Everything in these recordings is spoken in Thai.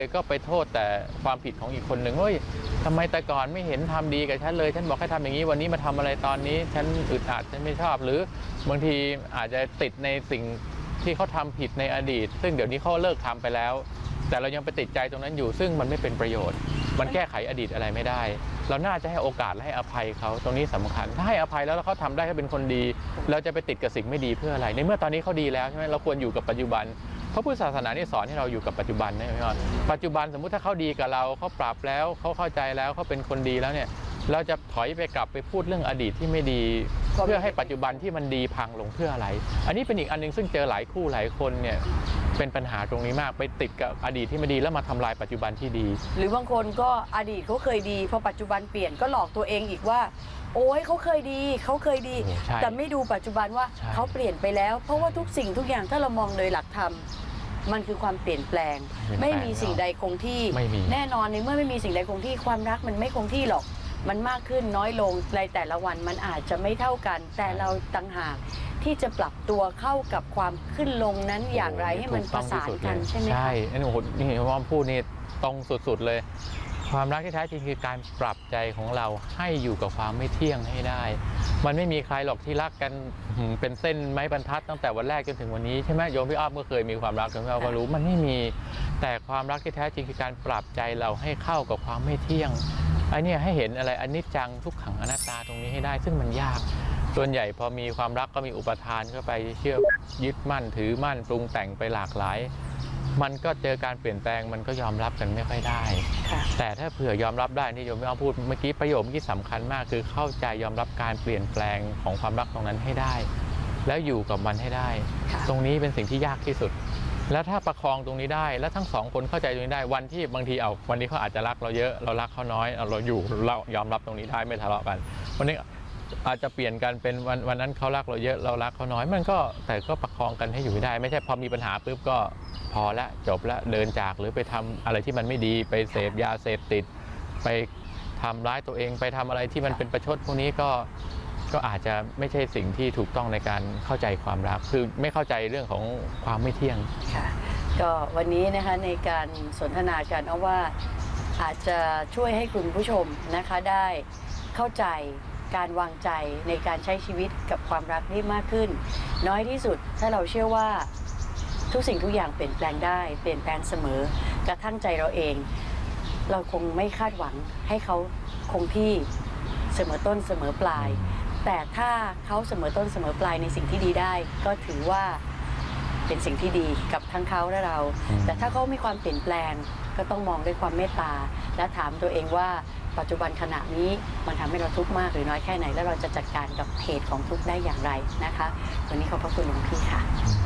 ก็ไปโทษแต่ความผิดของอีกคนหนึ่งเฮ้ยทำไมแต่ก่อนไม่เห็นทำดีกับฉันเลยฉันบอกให้ทำอย่างนี้วันนี้มาทำอะไรตอนนี้ฉันอึดอัดฉันไม่ชอบหรือบางทีอาจจะติดในสิ่งที่เขาทำผิดในอดีตซึ่งเดี๋ยวนี้เขาเลิกทำไปแล้วแต่เรายังไปติดใจตรงนั้นอยู่ซึ่งมันไม่เป็นประโยชน์มันแก้ไขอดีตอะไรไม่ได้เราน่าจะให้โอกาสและให้อภัยเขาตรงนี้สำคัญถ้าให้อภัยแล้วเขาทำได้เขาเป็นคนดีเราจะไปติดกับสิ่งไม่ดีเพื่ออะไรในเมื่อตอนนี้เขาดีแล้วใช่ไหมเราควรอยู่กับปัจจุบันพระพุทธศาสนานี่สอนให้เราอยู่กับปัจจุบันนะพี่ว่าปัจจุบันสมมุติถ้าเขาดีกับเราเขาปรับแล้วเขาเข้าใจแล้วเขาเป็นคนดีแล้วเนี่ยเราจะถอยไปกลับไปพูดเรื่องอดีตที่ไม่ดีเพื่อให้ปัจจุบันที่มันดีพังลงเพื่ออะไรอันนี้เป็นอีกอันนึงซึ่งเจอหลายคู่หลายคนเนี่ยเป็นปัญหาตรงนี้มากไปติดกับอดีตที่ไม่ดีแล้วมาทำลายปัจจุบันที่ดีหรือบางคนก็อดีตเขาเคยดีพอปัจจุบันเปลี่ยนก็หลอกตัวเองอีกว่าโอ้ยเขาเคยดีแต่ไม่ดูปัจจุบันว่าเขาเปลี่ยนไปแล้วเพราะว่าทุกสิ่งทุกอย่างถ้าเรามองโดยหลักธรรมมันคือความเปลี่ยนแปลงไม่มีสิ่งใดคงที่แน่นอนในเมื่อไม่มีสิ่งใดคงที่ความรักมันไม่คงที่หรอกมันมากขึ้นน้อยลงในแต่ละวันมันอาจจะไม่เท่ากันแต่เราต่างหากที่จะปรับตัวเข้ากับความขึ้นลงนั้นอย่างไรให้มันประสานกันใช่ไหมคะใช่อันนี้นี่เห็นว่าพูดนี่ตรงสุดๆเลยความรักที่แท้จริงคือการปรับใจของเราให้อยู่กับความไม่เที่ยงให้ได้มันไม่มีใครหรอกที่รักกันเป็นเส้นไม้บรรทัดตั้งแต่วันแรกจนถึงวันนี้ใช่ไหมโยมพี่อ้อมก็เคยมีความรักกันเราก็รู้มันไม่มีแต่ความรักที่แท้จริงคือการปรับใจเราให้เข้ากับความไม่เที่ยงไอ้นี่ให้เห็นอะไรอนิจจังทุกขังอนัตตาตรงนี้ให้ได้ซึ่งมันยากส่วนใหญ่พอมีความรักก็มีอุปทานเข้าไปเชื่อยึดมั่นถือมั่นปรุงแต่งไปหลากหลายมันก็เจอการเปลี่ยนแปลงมันก็ยอมรับกันไม่ค่อยได้แต่ถ้าเผื่อยอมรับได้นี่โยมไม่เอาพูดเมื่อกี้ประโยคเมื่อกี้สำคัญมากคือเข้าใจยอมรับการเปลี่ยนแปลงของความรักตรงนั้นให้ได้แล้วอยู่กับมันให้ได้ตรงนี้เป็นสิ่งที่ยากที่สุดแล้วถ้าประคองตรงนี้ได้แล้วทั้งสองคนเข้าใจตรงนี้ได้วันที่บางทีวันนี้เขาอาจจะรักเราเยอะเรารักเขาน้อยเราอยู่เรายอมรับตรงนี้ได้ไม่ทะเลาะกันวันนี้อาจจะเปลี่ยนกันเป็นวันนั้นเขารักเราเยอะเรารักเขาน้อยมันก็แต่ก็ประคองกันให้อยู่ได้ไม่ใช่พอมีปัญหาปุ๊บก็พอละจบละเดินจากหรือไปทำอะไรที่มันไม่ดีไปเสพยาเสพติดไปทำร้ายตัวเองไปทำอะไรที่มันเป็นประชดพวกนี้ก็อาจจะไม่ใช่สิ่งที่ถูกต้องในการเข้าใจความรักคือไม่เข้าใจเรื่องของความไม่เที่ยงค่ะก็วันนี้นะคะในการสนทนากันเอาว่าอาจจะช่วยให้คุณผู้ชมนะคะได้เข้าใจการวางใจในการใช้ชีวิตกับความรักได้มากขึ้นน้อยที่สุดถ้าเราเชื่อว่าทุกสิ่งทุกอย่างเปลี่ยนแปลงได้เปลี่ยนแปลงเสมอกระทั่งใจเราเองเราคงไม่คาดหวังให้เขาคงที่เสมอต้นเสมอปลายแต่ถ้าเขาเสมอต้นเสมอปลายในสิ่งที่ดีได้ก็ถือว่าเป็นสิ่งที่ดีกับทั้งเขาและเราแต่ถ้าเขามีความเปลี่ยนแปลงก็ต้องมองด้วยความเมตตาและถามตัวเองว่าปัจจุบันขณะนี้มันทำให้เราทุกข์มากหรือน้อยแค่ไหนแล้วเราจะจัดการกับเหตุของทุกข์ได้อย่างไรนะคะวันนี้ขอบพระคุณหลวงพี่ค่ะ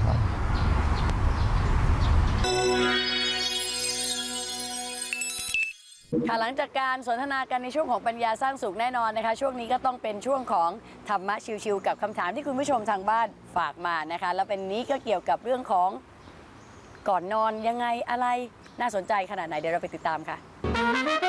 หลังจากการสนทนากันในช่วงของปัญญาสร้างสุขแน่นอนนะคะช่วงนี้ก็ต้องเป็นช่วงของธรรมะชิวๆกับคำถามที่คุณผู้ชมทางบ้านฝากมานะคะแล้วเป็นนี้ก็เกี่ยวกับเรื่องของก่อนนอนยังไงอะไรน่าสนใจขนาดไหนเดี๋ยวเราไปติดตามค่ะ